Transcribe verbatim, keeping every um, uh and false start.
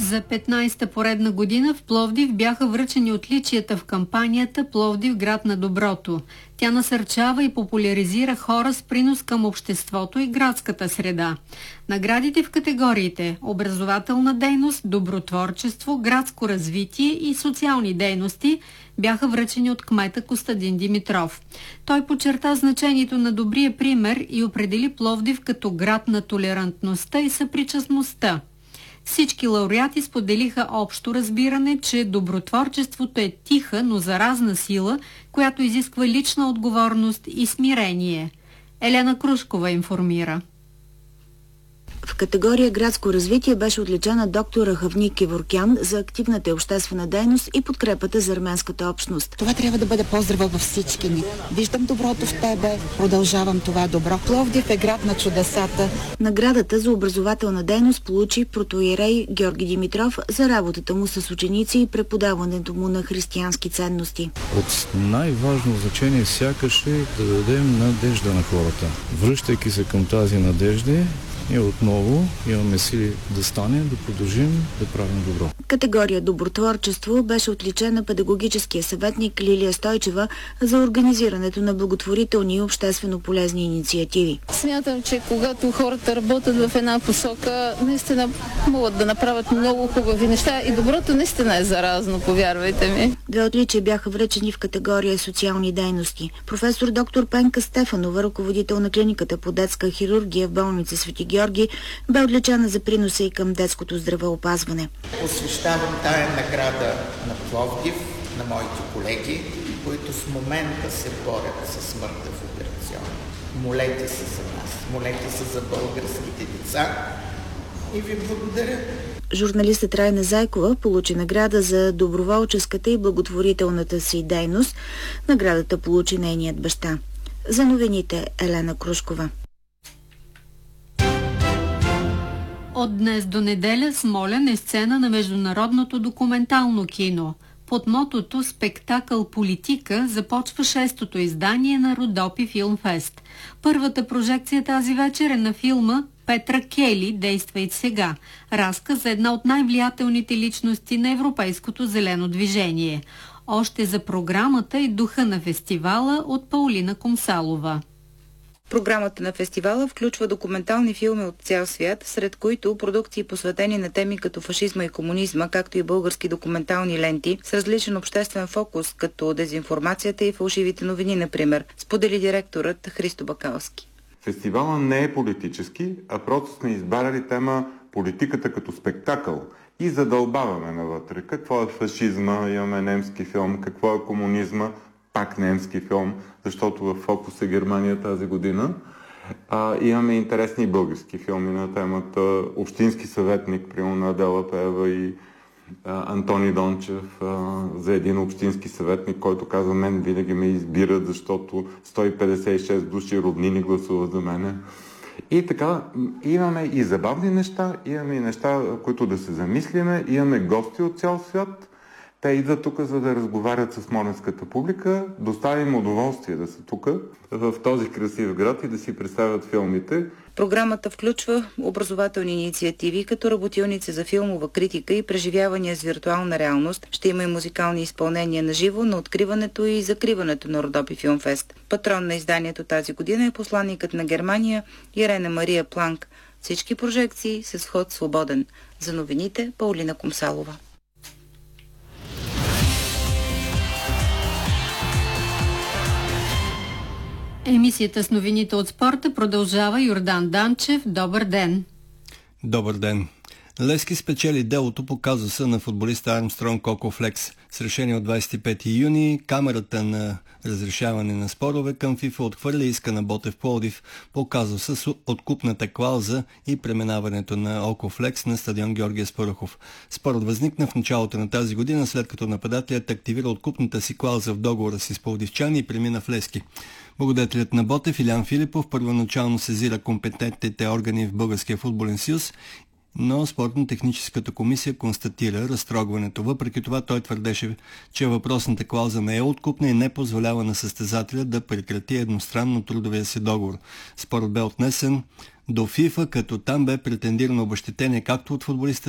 За петнайсета поредна година в Пловдив бяха връчени отличията в кампанията «Пловдив – град на доброто». Тя насърчава и популяризира хора с принос към обществото и градската среда. Наградите в категориите образователна дейност, добротворчество, градско развитие и социални дейности бяха връчени от кмета Костадин Димитров. Той подчерта значението на добрия пример и определи Пловдив като град на толерантността и съпричастността. Всички лауреати споделиха общо разбиране, че добротворчеството е тиха, но заразна сила, която изисква лична отговорност и смирение. Елена Крушкова информира. В категория градско развитие беше отличена доктор Хавни Кеворкян за активната обществена дейност и подкрепата за арменската общност. Това трябва да бъде поздрава във всички ни. Виждам доброто в тебе, продължавам това добро. Пловдив е град на чудесата. Наградата за образователна дейност получи протоиерей Георги Димитров за работата му с ученици и преподаването му на християнски ценности. От най-важно значение сякаш е да дадем надежда на хората. Връщайки се към тази надежда, и отново имаме сили да станем, да продължим да правим добро. Категория добротворчество беше отличена педагогическия съветник Лилия Стойчева за организирането на благотворителни и обществено полезни инициативи. Смятам, че когато хората работят в една посока, наистина могат да направят много хубави неща и доброто наистина е заразно, повярвайте ми. Две отличия бяха връчени в категория социални дейности. Професор доктор Пенка Стефанова, ръководител на клиниката по детска хирургия в болница Свети Георги, бе отличена за приноса и към детското здравеопазване. Посвещавам тая награда на Пловдив, на моите колеги, които в момента се борят със смъртта в операционна. Молете се за нас, молете се за българските деца и ви благодаря. Журналистът Райна Зайкова получи награда за доброволческата и благотворителната си дейност. Наградата получи нейният баща. За новините Елена Крушкова. От днес до неделя Смолян е сцена на международното документално кино. Под мотото «Спектакъл политика» започва шестото издание на Родопи Филмфест. Първата прожекция тази вечер е на филма Петра Кели «Действай сега», разказ за една от най-влиятелните личности на европейското зелено движение. Още за програмата и духа на фестивала от Паулина Комсалова. Програмата на фестивала включва документални филми от цял свят, сред които продукции посветени на теми като фашизма и комунизма, както и български документални ленти с различен обществен фокус, като дезинформацията и фалшивите новини, например, сподели директорът Христо Бакалски. Фестивалът не е политически, а просто сме избрали тема политиката като спектакъл и задълбаваме навътре. Какво е фашизма, имаме немски филм, какво е комунизма, пак немски филм, защото в фокус е Германия тази година. А, имаме интересни български филми на темата Общински съветник, примерно на Адела Пеева и а, Антони Дончев а, за един общински съветник, който казва: мен винаги ме избират, защото сто и петдесет и шест души роднини гласуват за мене. И така, имаме и забавни неща, имаме и неща, които да се замислиме, имаме гости от цял свят. Те идват тук, за да разговарят с смолянската публика, доставя им удоволствие да са тук, в този красив град и да си представят филмите. Програмата включва образователни инициативи, като работилници за филмова критика и преживявания с виртуална реалност. Ще има и музикални изпълнения на живо на откриването и закриването на Родопи Филмфест. Патрон на изданието тази година е посланникът на Германия Ирена Мария Планк. Всички прожекции с вход свободен. За новините Паулина Комсалова. Емисията с новините от спорта продължава. Йордан Данчев. Добър ден! Добър ден! Левски спечели делото по казуса на футболиста Армстронг Коко Флекс. С решение от двадесет и пети юни камерата на разрешаване на спорове към ФИФА отхвърля иска на Ботев Пловдив по казуса с откупната клауза и преминаването на Око Флекс на стадион Георги Аспарухов. Спорът възникна в началото на тази година, след като нападателят активира откупната си клауза в договора си с пловдивчани и премина в Левски. Благодетелят на Ботев Илян Филипов първоначално сезира компетентните органи в Българския футболен съюз, но спортно-техническата комисия констатира разтрогването. Въпреки това той твърдеше, че въпросната клауза не е откупна и не позволява на състезателя да прекрати едностранно трудовия си договор. Спорът бе отнесен до ФИФА, като там бе претендирано обезщетение както от футболиста,